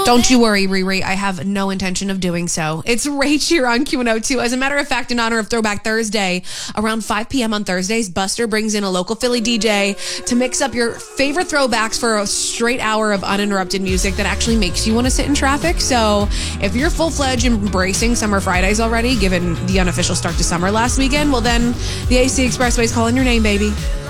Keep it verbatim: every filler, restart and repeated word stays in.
Don't you worry, Riri. I have no intention of doing so. It's Rach here on Q one oh two. As a matter of fact, in honor of Throwback Thursday, around five p.m. on Thursdays, Buster brings in a local Philly D J to mix up your favorite throwbacks for a straight hour of uninterrupted music that actually makes you want to sit in traffic. So if you're full-fledged embracing Summer Fridays already, given the unofficial start to summer last weekend, well then the A C Expressway is calling your name, baby.